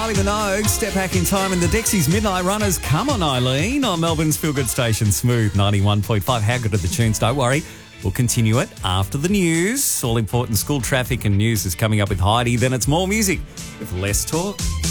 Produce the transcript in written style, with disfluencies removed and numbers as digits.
Kylie Minogue, Step Back in Time, and the Dexys Midnight Runners. Come on, Eileen, on Melbourne's Feel Good station, Smooth 91.5. How good are the tunes? Don't worry. We'll continue it after the news. All important school traffic and news is coming up with Heidi. Then it's more music with less talk.